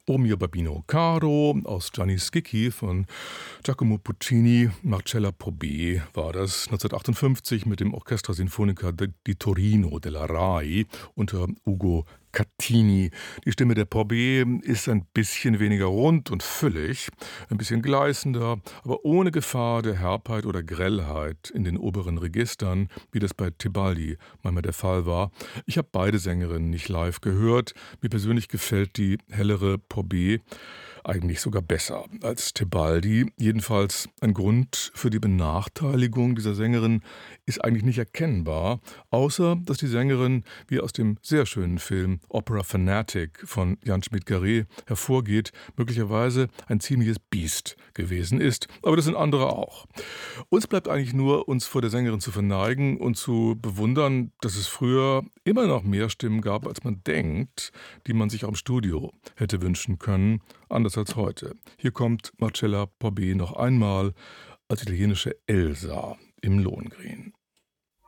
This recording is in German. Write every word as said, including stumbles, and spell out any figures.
O mio Babbino Caro aus Gianni Schicchi von Giacomo Puccini, Marcella Pobé war das neunzehnhundertachtundfünfzig mit dem Orchestra Sinfonica di Torino della Rai unter Ugo Cattini. Die Stimme der Pobé ist ein bisschen weniger rund und füllig, ein bisschen gleißender, aber ohne Gefahr der Herbheit oder Grellheit in den oberen Registern, wie das bei Tebaldi manchmal der Fall war. Ich habe beide Sängerinnen nicht live gehört. Mir persönlich gefällt die hellere Pobé eigentlich sogar besser als Tebaldi. Jedenfalls ein Grund für die Benachteiligung dieser Sängerin ist eigentlich nicht erkennbar, außer dass die Sängerin, wie aus dem sehr schönen Film Opera Fanatic von Jan Schmid-Garay hervorgeht, möglicherweise ein ziemliches Biest gewesen ist. Aber das sind andere auch. Uns bleibt eigentlich nur, uns vor der Sängerin zu verneigen und zu bewundern, dass es früher immer noch mehr Stimmen gab, als man denkt, die man sich auch im Studio hätte wünschen können, anders als heute. Hier kommt Marcella Pobé noch einmal als italienische Elsa im Lohengrin.